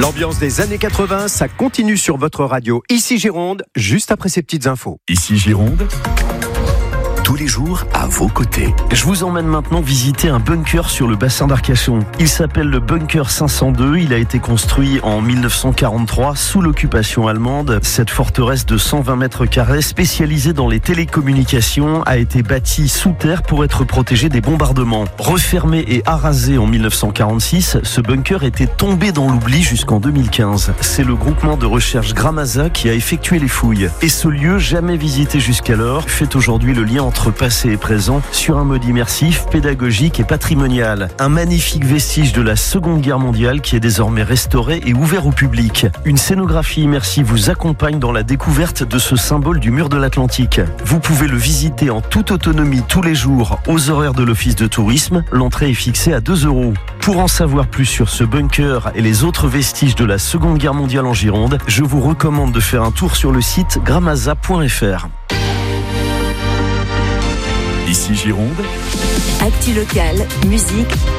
L'ambiance des années 80, ça continue sur votre radio. Ici Gironde, juste après ces petites infos. Ici Gironde, tous les jours à vos côtés. Je vous emmène maintenant visiter un bunker sur le bassin d'Arcachon. Il s'appelle le bunker 502. Il a été construit en 1943 sous l'occupation allemande. Cette forteresse de 120 mètres carrés spécialisée dans les télécommunications a été bâtie sous terre pour être protégée des bombardements. Refermé et arasé en 1946, ce bunker était tombé dans l'oubli jusqu'en 2015. C'est le groupement de recherche Gramasa qui a effectué les fouilles. Et ce lieu, jamais visité jusqu'alors, fait aujourd'hui le lien entre passé et présent sur un mode immersif, pédagogique et patrimonial. Un magnifique vestige de la Seconde Guerre mondiale qui est désormais restauré et ouvert au public. Une scénographie immersive vous accompagne dans la découverte de ce symbole du mur de l'Atlantique. Vous pouvez le visiter en toute autonomie tous les jours aux horaires de l'office de tourisme. L'entrée est fixée à 2 €. Pour en savoir plus sur ce bunker et les autres vestiges de la Seconde Guerre mondiale en Gironde, je vous recommande de faire un tour sur le site gramasa.fr. Ici Gironde, Actu locale, musique,